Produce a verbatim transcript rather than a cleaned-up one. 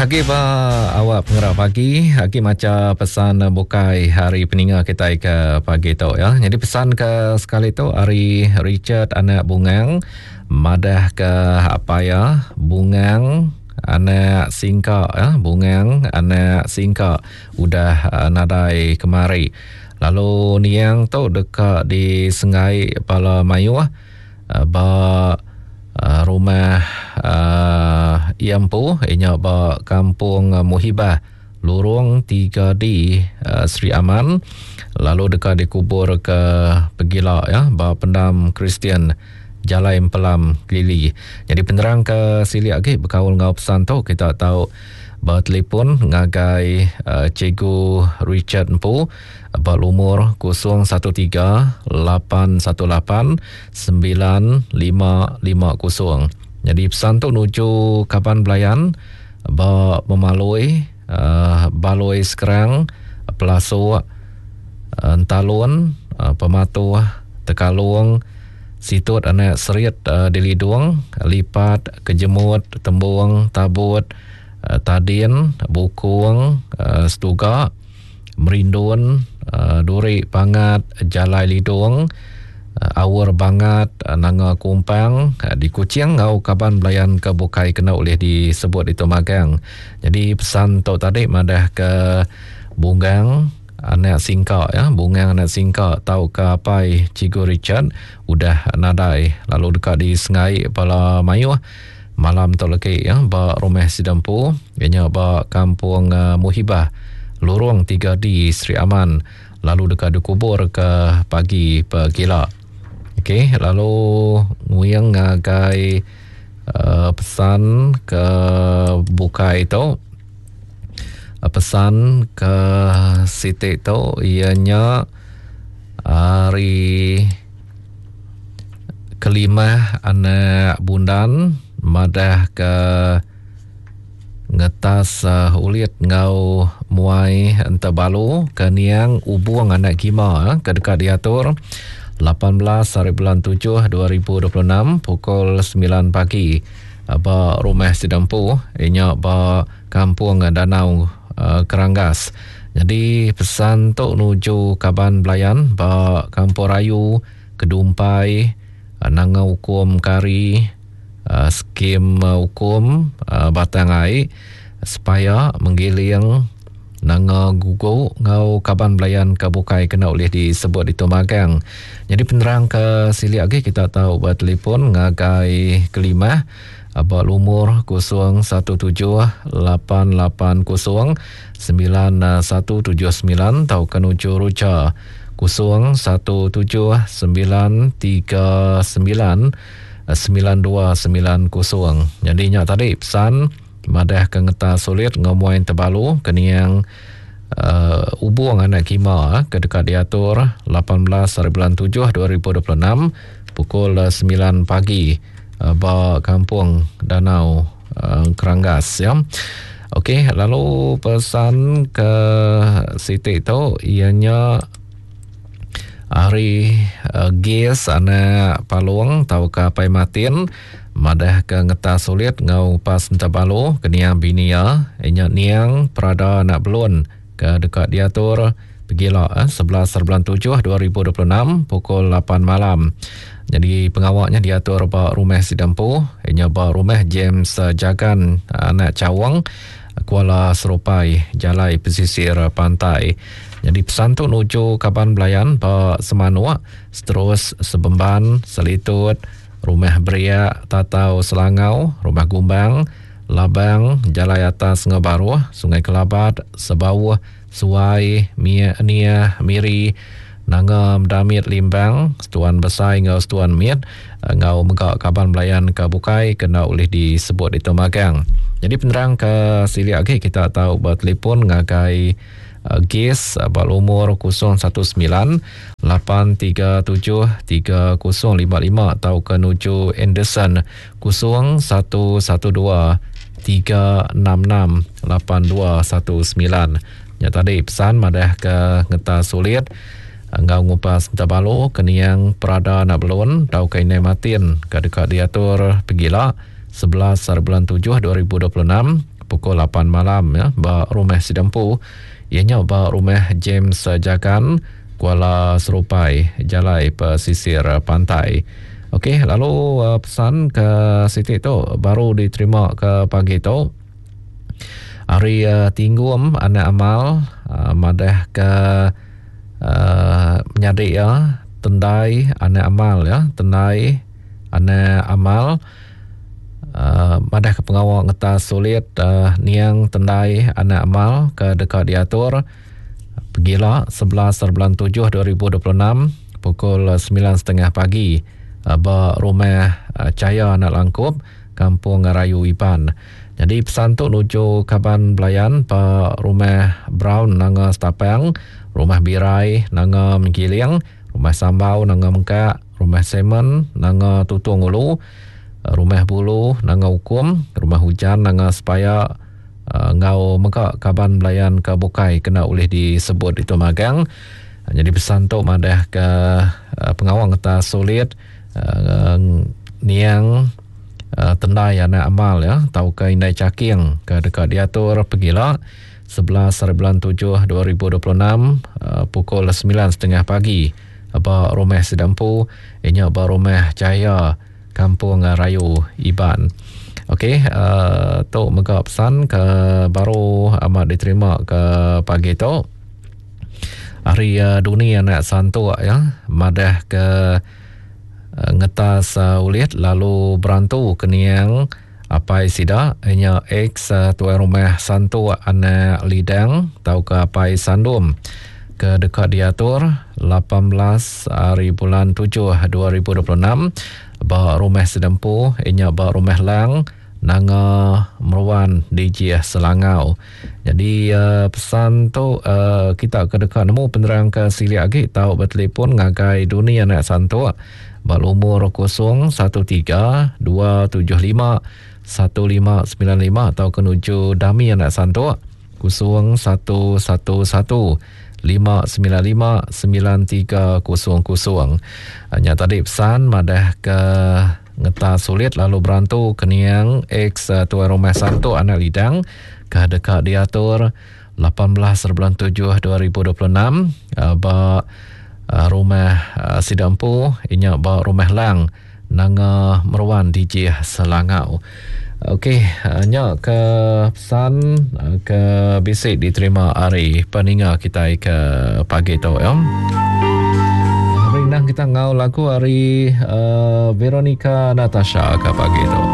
Okey, ba awak pengerak pagi. Okey, macam pesan bukai hari peninga kita ke pagi tu ya. Jadi pesan ke sekali tu hari Richard anak bungang madah ke apa ya? Bungang anak singka ya, bungang anak singka udah uh, nadai kemari. Lalu niang tu dekat di Sengai Pala Mayu uh, ba Uh, rumah uh, Iampu inya ba kampung uh, Muhibah lorong tiga D uh, Sri Aman, lalu dekat dikubur ke Pegila ya ba pendam Kristian Jalai Pelam Kelili. Jadi penerang ke sili lagi berkaul ngau pesan tu kita tahu ba telefon ngagai uh, Cikgu Richard Empu ba umur kosong satu tiga lapan satu lapan sembilan lima lima kosong. Jadi pesan tu nuju Kaban Belayan ba memalui uh, baloi sekarang pelaso uh, entalun uh, pematu tekalung situt anak serit uh, dilidung lipat kejemut tembung tabut uh, tadin bukung uh, setuga merindun uh, duri pangat jalai lidung uh, awur bangat uh, nanga kumpang uh, di Kuching ngau Kaban Belayan ke bukai kena oleh disebut itu magang. Jadi pesan tu tadi madah ke bungang anak singka ya, bungang anak singka tahu ke apa Cikgu Richard udah nadai, lalu dekat di Sengai Pala Mayu malam tu lagi ya ba rumah Sidampu ianya ba kampung uh, Muhibah lorong tiga D Sri Aman, lalu dekat dikubur ke pagi Pegila. Okey, lalu nguyang ngagai uh, pesan ke buka itu uh, pesan ke Siti tu ianya hari kelima anak bundan madah ke ngetas uh, ulit ngau muai entabalu kaniang ubuang anak kima ke dekat diatur lapan belas hari bulan tujuh dua ribu dua puluh enam pukul sembilan pagi ba rumah Sidampu inya ba kampung Danau uh, Keranggas. Jadi pesan tu nuju Kaban Belayan ba Kampung Rayu Kedumpai nanga hukum kari Uh, skim uh, hukum uh, Batangai supaya menggiling nanga gugu ngau Kaban Belayan ke bukai kena oleh disebut itu magang. Jadi penerang ke sili lagi kita tahu buat telefon ngagai kelima abal umur kosong satu tujuh lapan lapan kosong sembilan satu tujuh sembilan tahu kenuju ruca kosong satu tujuh sembilan tiga sembilan sembilan dua sembilan kosong. Jadi nya tadi pesan madah ke ngeta sulit ngomuain terbalu keniang uh, ubuang anak kima ke dekat diatur lapan belas hari bulan tujuh dua ribu dua puluh enam pukul sembilan pagi uh, ba kampung Danau uh, Keranggas ya. Okey, lalu pesan ke Siti tu ianya hari uh, gas anak palung tahu ke pai matin madah ke ngeta sulit ngau pas entabalu keniang binia inya niang perada anak belun ke dekat diatur Pegila eh, sebelas bulan tujuh dua ribu dua puluh enam pukul lapan malam. Jadi pengawaknya diatur ba rumah Sidampu inya ba rumah James uh, Jagan anak Cawang Kuala Serupai Jalai pesisir pantai. Jadi pesan tu nuju Kaban Belayan ba Semanua seterus Sebemban Selitut Rumah Beria Tatau Selangau Rumah Gumbang Labang Jalai Atas Ngebaru Sungai Kelabat Sebawah Suai Mia Nia Miri Nangam Damit Limbang Setuan Besar ngau Setuan Mit ngau megak Kaban Belayan ke bukai kena oleh disebut itu magang. Jadi penerang ke sili lagi kita tahu buat telefon ngagai Uh, gas abal umur kosong satu sembilan lapan tiga tujuh tiga kosong lima lima atau kenuju Anderson kosong satu satu dua tiga enam enam lapan dua satu sembilan. Ya tadi pesan madah ke ngeta sulit ngau ngupas tabalo keniang perada nak belon tau kainai matin ke dekat diatur Pegila sebelas bulan tujuh dua ribu dua puluh enam pukul lapan malam ya ba rumah Sidampu ianya ba rumah James Jagan Kuala Serupai Jalai pesisir pantai. Okey, lalu uh, pesan ke Siti tu baru diterima ke pagi tu. Hari uh, tinggum anak amal uh, madah ke uh, menyadik ya tendai anak amal ya tendai anak amal uh, madah ke pengawal ngetas sulit uh, niang tendai anak amal ke dekat diatur pergilah sebelas bulan tujuh dua ribu dua puluh enam pukul sembilan tiga puluh pagi uh, ba rumah uh, Cahaya Anak Langkup Kampung Rayu Iban. Jadi pesan tu nuju Kaban Belayan pa rumah Brown nanga Stapang, rumah Birai nanga Mengkiling, rumah Sambau nanga Mengkak, rumah Semen nanga Tutung Ulu, rumah Bulu nanga Hukum, rumah Hujan nanga Sepaya uh, ngau Mengkak Kaban Belayan ke Bukai kena oleh disebut itu magang. Jadi pesan tu madah ke uh, pengawal ngetas sulit uh, niang Uh, tendai anak amal ya tau ke Indai Caking ke dekat diatur pergilah sebelas bulan tujuh dua ribu dua puluh enam uh, pukul sembilan tiga puluh pagi ba rumah Sidampu ianya ba rumah Cahaya Kampung Rayu Iban. Okey, uh, tu mega pesan ke baru amat diterima ke pagi tu. Hari uh, dunia anak santu ya madah ke Uh, ngetas uh, ulit lalu berantu keniang apai sida hanya ex uh, tuan rumah santu anak lidang tau ke apai sandum ke dekat diatur lapan belas hari bulan tujuh dua ribu dua puluh enam ba rumah Sidampu inya ba rumah lang nanga Meruan D J Selangau. Jadi uh, pesan tu uh, kita ke dekat nemu penerang ke sili agi tau bertelefon ngagai dunia anak santu berumur kosong satu tiga dua tujuh lima satu lima sembilan lima atau kenuju Dami anak santu kosong satu satu satu lima sembilan lima sembilan tiga kosong kosong. Hanya tadi pesan madah ke ngetas sulit lalu berantu keniang ex uh, tuan rumah santu anak lidang ke dekat diatur lapan belas bulan tujuh dua ribu dua puluh enam uh, ba uh, rumah uh, Sidampu inya ba rumah lang nanga Meruan D J Selangau. Okey, hanya ke pesan uh, ke bisik diterima hari peninga kita ke pagi tu ya. Hari nah kita ngau lagu hari uh, Veronica Natasha ke pagi tu.